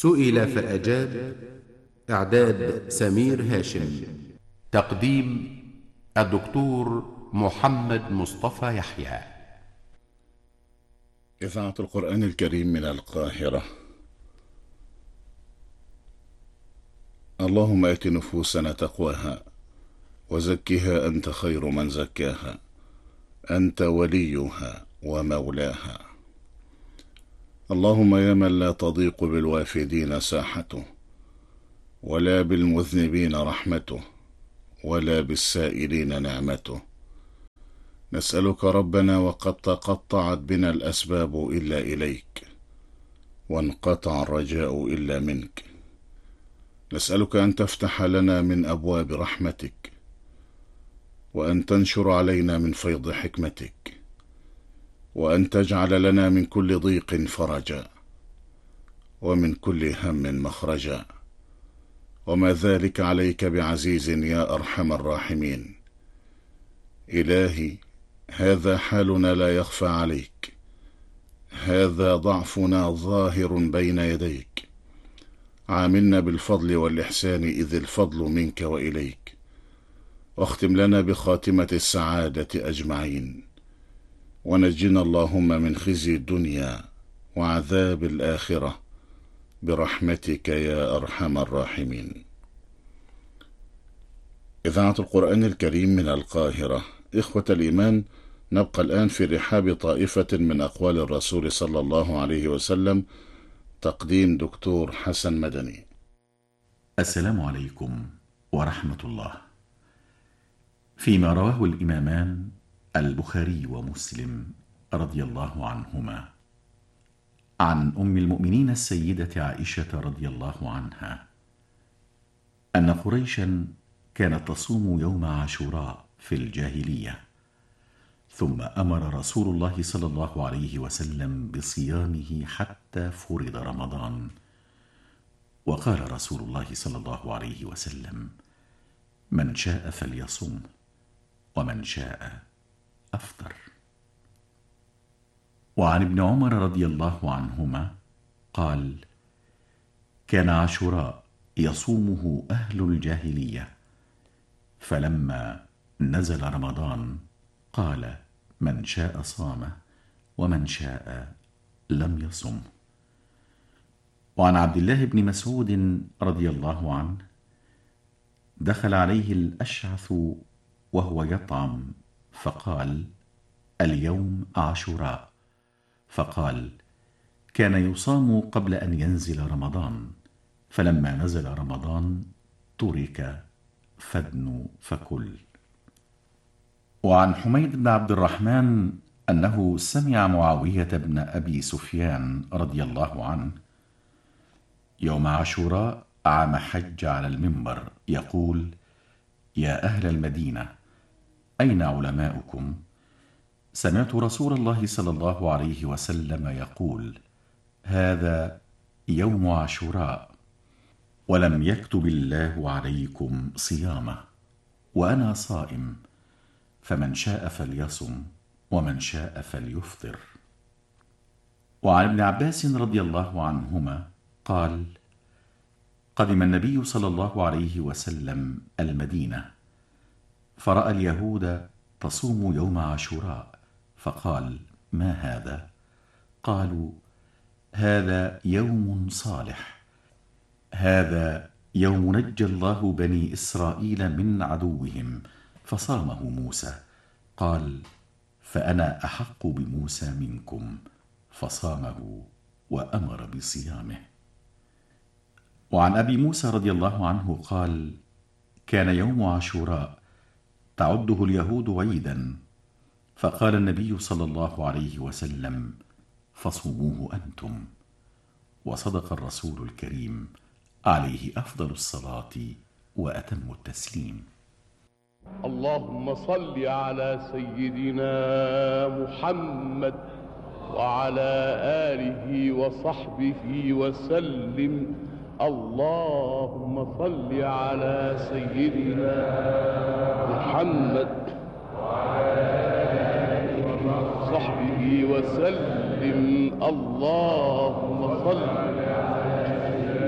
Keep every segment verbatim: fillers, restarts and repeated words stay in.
سئل فأجاب. إعداد سمير هاشم. تقديم الدكتور محمد مصطفى يحيى. إذاعة القرآن الكريم من القاهرة. اللهم آت نفوسنا تقواها وزكها أنت خير من زكاها، أنت وليها ومولاها. اللهم يا من لا تضيق بالوافدين ساحته، ولا بالمذنبين رحمته، ولا بالسائلين نعمته، نسألك ربنا وقد تقطعت بنا الأسباب إلا إليك، وانقطع الرجاء إلا منك. نسألك أن تفتح لنا من أبواب رحمتك، وأن تنشر علينا من فيض حكمتك، وأن تجعل لنا من كل ضيق فرجا، ومن كل هم مخرجا، وما ذلك عليك بعزيز يا أرحم الراحمين. إلهي، هذا حالنا لا يخفى عليك، هذا ضعفنا ظاهر بين يديك. عاملنا بالفضل والإحسان إذ الفضل منك وإليك، واختم لنا بخاتمة السعادة أجمعين، ونجنا اللهم من خزي الدنيا وعذاب الآخرة برحمتك يا أرحم الراحمين. إذاعة القرآن الكريم من القاهرة. إخوة الإيمان، نبقى الآن في رحاب طائفة من أقوال الرسول صلى الله عليه وسلم. تقديم دكتور حسن مدني. السلام عليكم ورحمة الله. فيما رواه الإمامان البخاري ومسلم رضي الله عنهما عن أم المؤمنين السيدة عائشة رضي الله عنها أن قريشا كانت تصوم يوم عاشوراء في الجاهلية، ثم أمر رسول الله صلى الله عليه وسلم بصيامه حتى فرض رمضان. وقال رسول الله صلى الله عليه وسلم: من شاء فليصم، ومن شاء أفطر. وعن ابن عمر رضي الله عنهما قال: كان عاشوراء يصومه أهل الجاهلية، فلما نزل رمضان قال: من شاء صامه، ومن شاء لم يصم. وعن عبد الله بن مسعود رضي الله عنه: دخل عليه الأشعث وهو يطعم فقال: اليوم عاشوراء. فقال: كان يصام قبل أن ينزل رمضان، فلما نزل رمضان ترك فادن فكل. وعن حميد بن عبد الرحمن أنه سمع معاوية بن أبي سفيان رضي الله عنه يوم عاشوراء عام حج على المنبر يقول: يا أهل المدينة، أين علماؤكم؟ سمعت رسول الله صلى الله عليه وسلم يقول: هذا يوم عاشوراء، ولم يكتب الله عليكم صيامه، وأنا صائم، فمن شاء فليصم، ومن شاء فليفطر. وعن ابن عباس رضي الله عنهما قال: قدم النبي صلى الله عليه وسلم المدينة، فرأى اليهود تصوم يوم عاشوراء، فقال: ما هذا؟ قالوا: هذا يوم صالح، هذا يوم نجى الله بني إسرائيل من عدوهم فصامه موسى. قال: فأنا أحق بموسى منكم، فصامه وأمر بصيامه. وعن أبي موسى رضي الله عنه قال: كان يوم عاشوراء تعده اليهود عيدا، فقال النبي صلى الله عليه وسلم: فصوموه أنتم. وصدق الرسول الكريم عليه أفضل الصلاة وأتم التسليم. اللهم صل على سيدنا محمد وعلى آله وصحبه وسلم. اللهم صل على سيدنا محمد وعلى آله وصحبه وسلم. اللهم صل على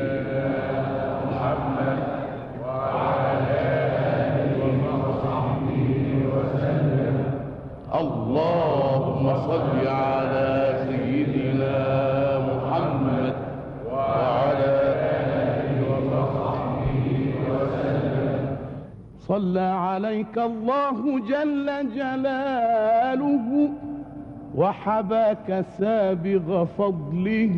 صلى عليك الله جل جلاله وحباك سابغ فضله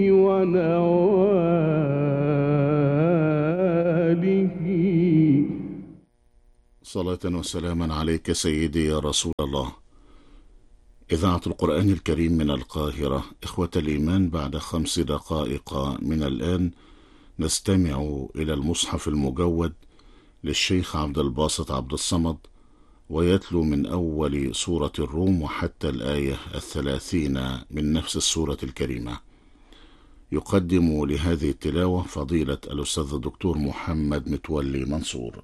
ونواله. صلاة وسلاما عليك سيدي يا رسول الله. إذاعة القرآن الكريم من القاهرة. إخوة الإيمان، بعد خمس دقائق من الآن نستمع إلى المصحف المجود للشيخ عبد الباسط عبد الصمد، ويتلو من أول سورة الروم وحتى الآية الثلاثين من نفس السورة الكريمة. يقدم لهذه التلاوة فضيلة الأستاذ الدكتور محمد متولي منصور.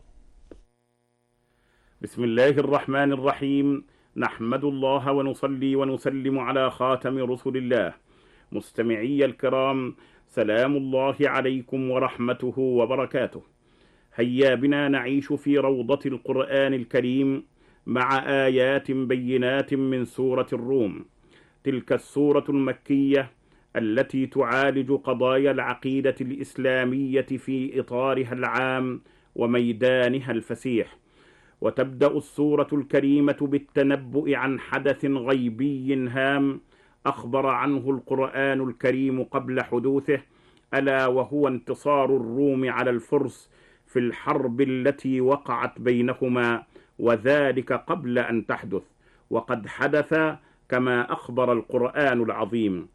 بسم الله الرحمن الرحيم. نحمد الله ونصلي ونسلم على خاتم رسل الله. مستمعي الكرام، سلام الله عليكم ورحمته وبركاته. هيا بنا نعيش في روضة القرآن الكريم مع آيات بينات من سورة الروم. تلك السورة المكية التي تعالج قضايا العقيدة الإسلامية في إطارها العام وميدانها الفسيح. وتبدأ السورة الكريمة بالتنبؤ عن حدث غيبي هام أخبر عنه القرآن الكريم قبل حدوثه، ألا وهو انتصار الروم على الفرس في الحرب التي وقعت بينهما، وذلك قبل أن تحدث، وقد حدث كما أخبر القرآن العظيم،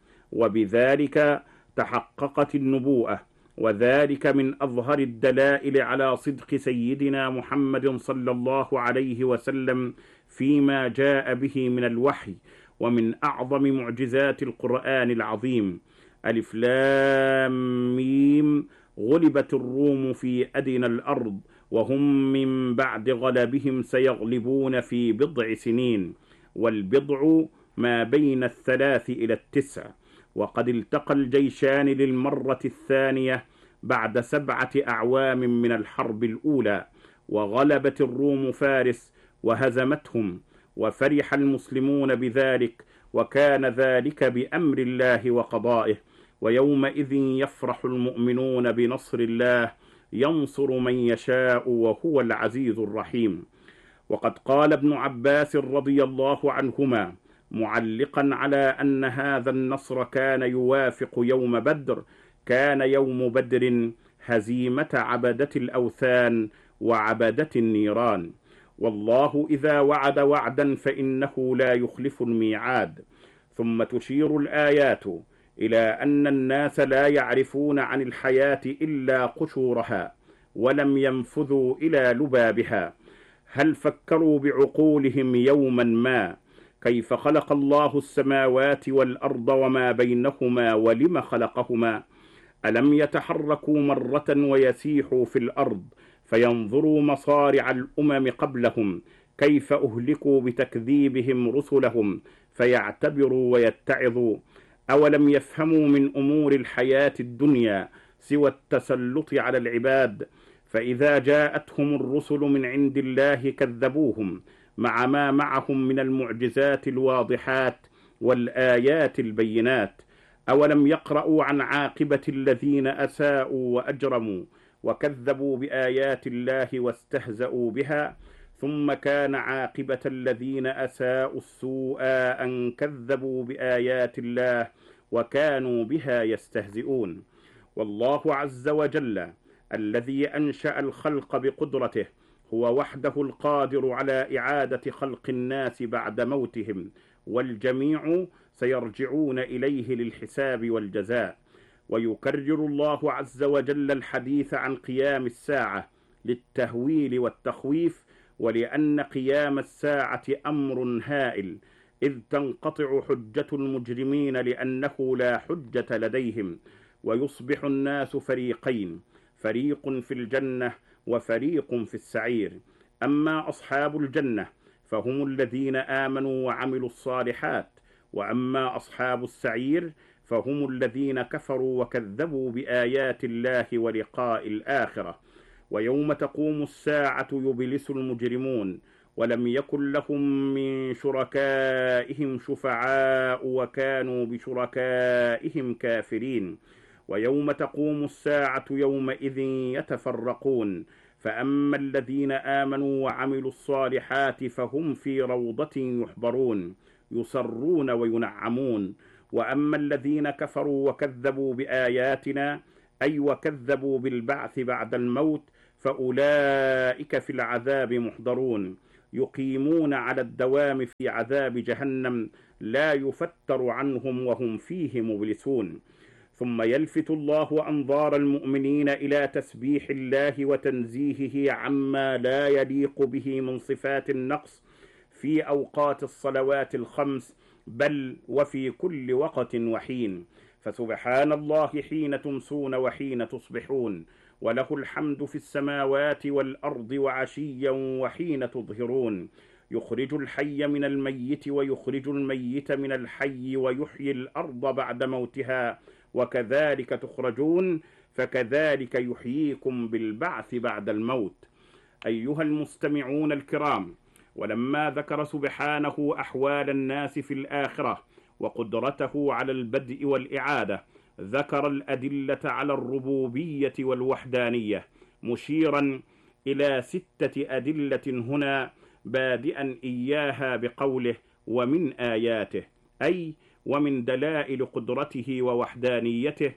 وبذلك تحققت النبوءة، وذلك من أظهر الدلائل على صدق سيدنا محمد صلى الله عليه وسلم فيما جاء به من الوحي، ومن أعظم معجزات القرآن العظيم. ألف لام ميم. غلبت الروم في أدنى الأرض وهم من بعد غلبهم سيغلبون في بضع سنين، والبضع ما بين الثلاث إلى التسع. وقد التقى الجيشان للمرة الثانية بعد سبعة أعوام من الحرب الأولى، وغلبت الروم فارس وهزمتهم، وفرح المسلمون بذلك، وكان ذلك بأمر الله وقضائه. ويومئذ يفرح المؤمنون بنصر الله ينصر من يشاء وهو العزيز الرحيم. وقد قال ابن عباس رضي الله عنهما معلقا على أن هذا النصر كان يوافق يوم بدر: كان يوم بدر هزيمة عبدة الأوثان وعبدة النيران، والله إذا وعد وعدا فإنه لا يخلف الميعاد. ثم تشير الآيات إلى أن الناس لا يعرفون عن الحياة إلا قشورها، ولم ينفذوا إلى لبابها. هل فكروا بعقولهم يوما ما كيف خلق الله السماوات والأرض وما بينهما ولم خلقهما؟ ألم يتحركوا مرة ويسيحوا في الأرض فينظروا مصارع الأمم قبلهم كيف أهلكوا بتكذيبهم رسلهم فيعتبروا ويتعظوا؟ أولم يفهموا من أمور الحياة الدنيا سوى التسلط على العباد؟ فإذا جاءتهم الرسل من عند الله كذبوهم مع ما معهم من المعجزات الواضحات والآيات البينات. أولم يقرأوا عن عاقبة الذين أساءوا وأجرموا وكذبوا بآيات الله واستهزأوا بها؟ ثم كان عاقبة الذين أساءوا السوء أن كذبوا بآيات الله وكانوا بها يستهزئون. والله عز وجل الذي أنشأ الخلق بقدرته هو وحده القادر على إعادة خلق الناس بعد موتهم، والجميع سيرجعون إليه للحساب والجزاء. ويكرر الله عز وجل الحديث عن قيام الساعة للتهويل والتخويف، ولأن قيام الساعة أمر هائل، إذ تنقطع حجة المجرمين لأنه لا حجة لديهم، ويصبح الناس فريقين: فريق في الجنة وفريق في السعير. أما أصحاب الجنة فهم الذين آمنوا وعملوا الصالحات، وأما أصحاب السعير فهم الذين كفروا وكذبوا بآيات الله ولقاء الآخرة. ويوم تقوم الساعة يبلس المجرمون، ولم يكن لهم من شركائهم شفعاء وكانوا بشركائهم كافرين. ويوم تقوم الساعة يومئذ يتفرقون، فأما الذين آمنوا وعملوا الصالحات فهم في روضة يحبرون يسرون وينعمون. وأما الذين كفروا وكذبوا بآياتنا أي وكذبوا بالبعث بعد الموت فأولئك في العذاب محضرون يقيمون على الدوام في عذاب جهنم لا يفتر عنهم وهم فيه مبلسون. ثم يلفت الله أنظار المؤمنين إلى تسبيح الله وتنزيهه عما لا يليق به من صفات النقص في أوقات الصلوات الخمس بل وفي كل وقت وحين، فسبحان الله حين تمسون وحين تصبحون، وله الحمد في السماوات والأرض وعشيا وحين تظهرون، يخرج الحي من الميت ويخرج الميت من الحي ويحيي الأرض بعد موتها وكذلك تخرجون، فكذلك يحييكم بالبعث بعد الموت. أيها المستمعون الكرام، ولما ذكر سبحانه أحوال الناس في الآخرة وقدرته على البدء والإعادة ذكر الأدلة على الربوبية والوحدانية، مشيرا إلى ستة أدلة هنا، بادئا إياها بقوله ومن آياته، أي ومن دلائل قدرته ووحدانيته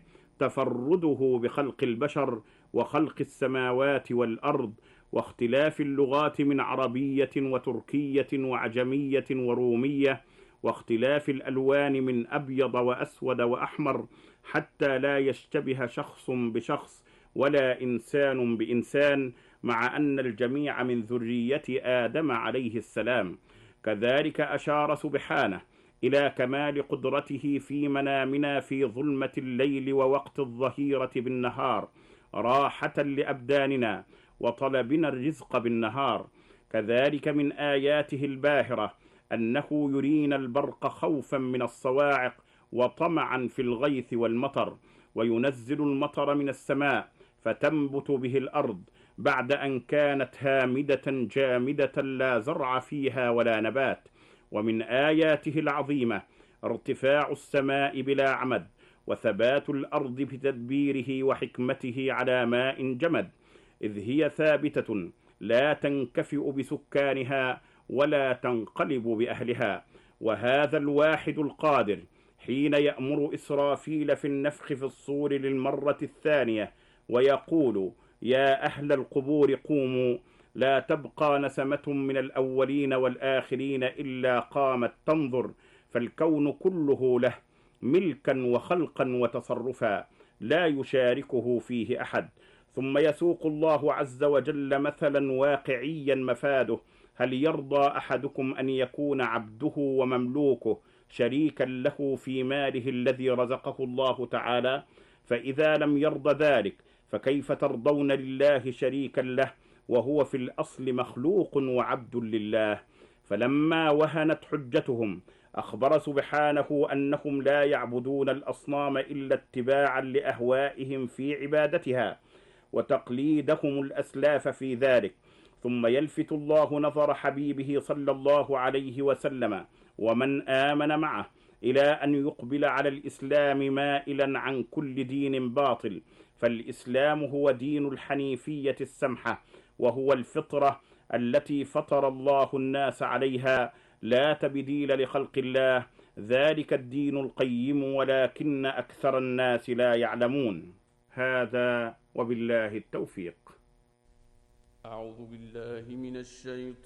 تفرده بخلق البشر وخلق السماوات والأرض واختلاف اللغات من عربية وتركية وعجمية ورومية، واختلاف الألوان من أبيض وأسود وأحمر، حتى لا يشتبه شخص بشخص ولا إنسان بإنسان، مع أن الجميع من ذرية آدم عليه السلام. كذلك أشار سبحانه إلى كمال قدرته في منامنا في ظلمة الليل ووقت الظهيرة بالنهار، راحة لأبداننا وطلبنا الرزق بالنهار. كذلك من آياته الباهرة أنه يرينا البرق خوفا من الصواعق وطمعا في الغيث والمطر، وينزل المطر من السماء فتنبت به الأرض بعد أن كانت هامدة جامدة لا زرع فيها ولا نبات. ومن آياته العظيمة ارتفاع السماء بلا عمد، وثبات الأرض بتدبيره وحكمته على ماء جمد، إذ هي ثابتة لا تنكفئ بسكانها ولا تنقلب بأهلها. وهذا الواحد القادر حين يأمر إسرافيل في النفخ في الصور للمرة الثانية ويقول يا أهل القبور قوموا، لا تبقى نسمة من الأولين والآخرين إلا قامت تنظر، فالكون كله له ملكا وخلقا وتصرفا لا يشاركه فيه أحد. ثم يسوق الله عز وجل مثلا واقعيا مفاده: هل يرضى أحدكم أن يكون عبده ومملوكه شريكا له في ماله الذي رزقه الله تعالى؟ فإذا لم يرضى ذلك فكيف ترضون لله شريكا له وهو في الأصل مخلوق وعبد لله؟ فلما وهنت حجتهم أخبر سبحانه أنهم لا يعبدون الأصنام إلا اتباعا لأهوائهم في عبادتها وتقليدهم الأسلاف في ذلك. ثم يلفت الله نظر حبيبه صلى الله عليه وسلم ومن آمن معه إلى أن يقبل على الإسلام مائلا عن كل دين باطل، فالإسلام هو دين الحنيفية السمحة، وهو الفطرة التي فطر الله الناس عليها، لا تبديل لخلق الله، ذلك الدين القيم ولكن أكثر الناس لا يعلمون. هذا وبالله التوفيق. أعوذ بالله من الشيطان